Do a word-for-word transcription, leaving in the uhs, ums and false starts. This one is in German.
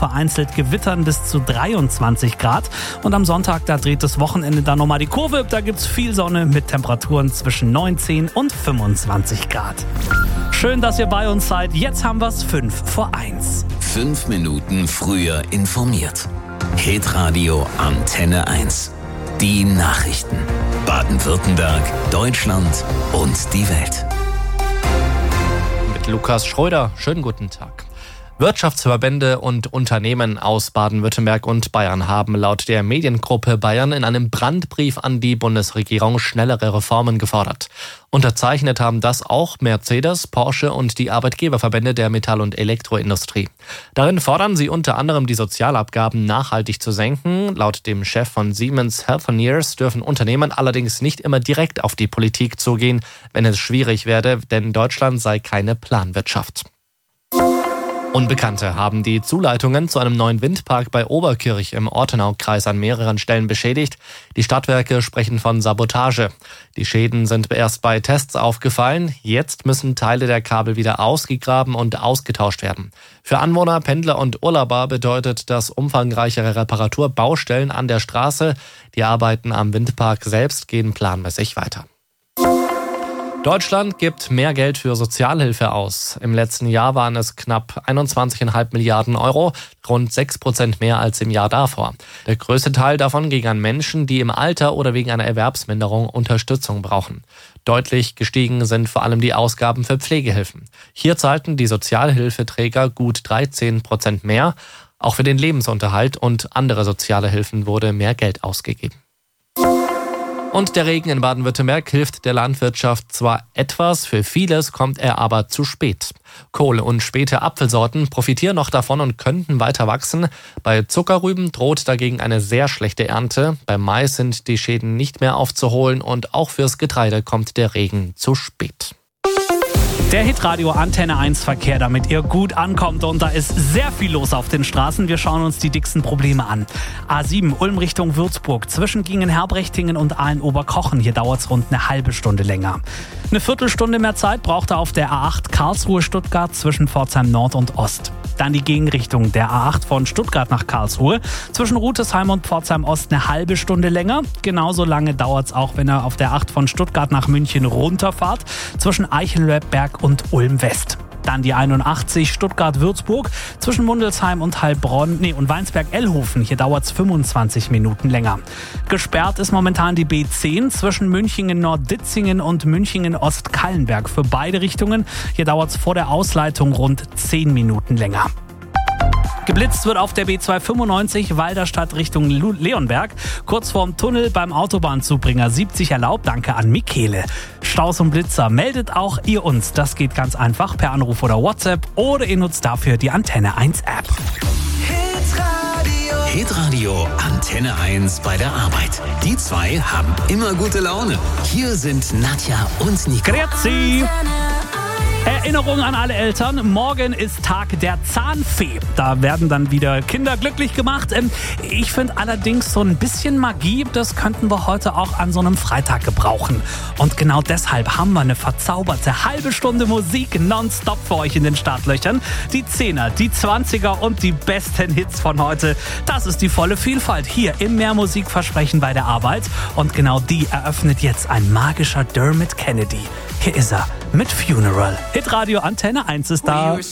vereinzelt Gewittern bis zu dreiundzwanzig Grad. Und am Sonntag, da dreht das Wochenende dann nochmal die Kurve. Da gibt's viel Sonne mit Temperaturen zwischen neunzehn und fünfundzwanzig Grad. Schön, dass ihr bei uns seid. Jetzt haben wir's fünf vor eins. Fünf Minuten früher informiert. Hitradio Antenne eins. Die Nachrichten. Baden-Württemberg, Deutschland und die Welt. Mit Lukas Schröder. Schönen guten Tag. Wirtschaftsverbände und Unternehmen aus Baden-Württemberg und Bayern haben laut der Mediengruppe Bayern in einem Brandbrief an die Bundesregierung schnellere Reformen gefordert. Unterzeichnet haben das auch Mercedes, Porsche und die Arbeitgeberverbände der Metall- und Elektroindustrie. Darin fordern sie unter anderem, die Sozialabgaben nachhaltig zu senken. Laut dem Chef von Siemens Healthineers dürfen Unternehmen allerdings nicht immer direkt auf die Politik zugehen, wenn es schwierig werde, denn Deutschland sei keine Planwirtschaft. Unbekannte haben die Zuleitungen zu einem neuen Windpark bei Oberkirch im Ortenaukreis an mehreren Stellen beschädigt. Die Stadtwerke sprechen von Sabotage. Die Schäden sind erst bei Tests aufgefallen. Jetzt müssen Teile der Kabel wieder ausgegraben und ausgetauscht werden. Für Anwohner, Pendler und Urlauber bedeutet das umfangreichere Reparaturbaustellen an der Straße. Die Arbeiten am Windpark selbst gehen planmäßig weiter. Deutschland gibt mehr Geld für Sozialhilfe aus. Im letzten Jahr waren es knapp einundzwanzig Komma fünf Milliarden Euro, rund sechs Prozent mehr als im Jahr davor. Der größte Teil davon ging an Menschen, die im Alter oder wegen einer Erwerbsminderung Unterstützung brauchen. Deutlich gestiegen sind vor allem die Ausgaben für Pflegehilfen. Hier zahlten die Sozialhilfeträger gut dreizehn Prozent mehr. Auch für den Lebensunterhalt und andere soziale Hilfen wurde mehr Geld ausgegeben. Und der Regen in Baden-Württemberg hilft der Landwirtschaft zwar etwas, für vieles kommt er aber zu spät. Kohl- und späte Apfelsorten profitieren noch davon und könnten weiter wachsen. Bei Zuckerrüben droht dagegen eine sehr schlechte Ernte. Beim Mais sind die Schäden nicht mehr aufzuholen und auch fürs Getreide kommt der Regen zu spät. Der Hitradio Antenne eins Verkehr, damit ihr gut ankommt, und da ist sehr viel los auf den Straßen. Wir schauen uns die dicksten Probleme an. A sieben Ulm Richtung Würzburg, zwischen Gingen-Herbrechtingen und Aalen-Oberkochen. Hier dauert es rund eine halbe Stunde länger. Eine Viertelstunde mehr Zeit braucht er auf der A acht Karlsruhe-Stuttgart zwischen Pforzheim Nord und Ost. Dann die Gegenrichtung der A acht von Stuttgart nach Karlsruhe. Zwischen Rutesheim und Pforzheim Ost eine halbe Stunde länger. Genauso lange dauert es auch, wenn er auf der acht von Stuttgart nach München runterfahrt. Zwischen Eichelberg und Ulm West. Dann die einundachtzig Stuttgart-Würzburg zwischen Mundelsheim und Heilbronn nee, und Weinsberg-Ellhofen. Hier dauert es fünfundzwanzig Minuten länger. Gesperrt ist momentan die B zehn zwischen Münchingen-Nord-Ditzingen und Münchingen-Ost-Kallenberg für beide Richtungen. Hier dauert es vor der Ausleitung rund zehn Minuten länger. Geblitzt wird auf der B zweihundertfünfundneunzig Walderstadt Richtung Leonberg. Kurz vorm Tunnel beim Autobahnzubringer siebzig erlaubt. Danke an Michele. Staus und Blitzer meldet auch ihr uns. Das geht ganz einfach per Anruf oder WhatsApp oder ihr nutzt dafür die Antenne eins App. Hitradio. Hitradio Antenne eins bei der Arbeit. Die zwei haben immer gute Laune. Hier sind Nadja und Nico. Grüezi. Erinnerung an alle Eltern, morgen ist Tag der Zahnfee. Da werden dann wieder Kinder glücklich gemacht. Ich finde allerdings so ein bisschen Magie, das könnten wir heute auch an so einem Freitag gebrauchen. Und genau deshalb haben wir eine verzauberte halbe Stunde Musik nonstop für euch in den Startlöchern. Die Zehner, die Zwanziger und die besten Hits von heute. Das ist die volle Vielfalt hier im Mehrmusikversprechen bei der Arbeit. Und genau die eröffnet jetzt ein magischer Dermot Kennedy. Hier ist er mit Funeral. Hitradio Antenne eins ist da.